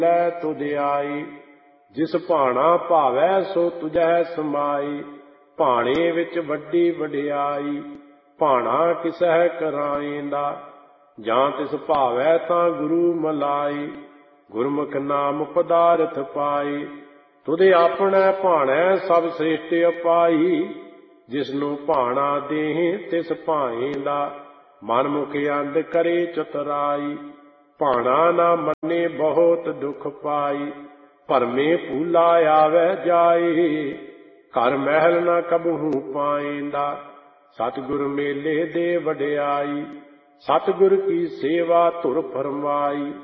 ਲੈ ਤੁਧ ਆਈ। ਜਿਸ ਭਾਣਾ ਭਾਵੈ ਸੋ ਤੁਝੈ ਸਮਾਈ। ਭਾਣੇ ਵਿੱਚ ਵੱਡੀ ਵਡਿਆਈ, ਭਾਣਾ ਕਿਸਹਿ ਕਰਾਏਂਦਾ। ਜਾਂ ਤਿਸ ਭਾਵੈ ਤਾਂ ਗੁਰੂ ਮਲਾਈ। ਗੁਰਮੁਖ ਨਾਮ ਪਦਾਰਥ ਪਾਈ। ਤੁਧ ਆਪਣੈ ਭਾਣੈ ਸਭ ਸ੍ਰਿਸ਼ਟ ਅਪਾਈ। ਜਿਸਨੂੰ ਭਾਣਾ ਦੇਹ ਤਿਸ ਭਾਏਂਦਾ। ਮਨ ਮੁਖ ਅੰਧ ਕਰੇ ਚਤੁਰਾਈ। ਭਾਣਾ ਨਾ ਮੰਨੇ ਬਹੁਤ ਦੁਖ ਪਾਈ। ਭਰਮੇ ਭੂਲਾ ਆਵੈ ਜਾਏ। ਘਰ ਮਹਿਲ ਨਾ ਕਬਹੂ ਪਾਏਂਦਾ। ਸਤਿਗੁਰ ਮੇਲੇ ਦੇ ਵਡਿਆਈ। ਸਤਿਗੁਰ ਕੀ ਸੇਵਾ ਧੁਰ ਫਰਮਾਈ।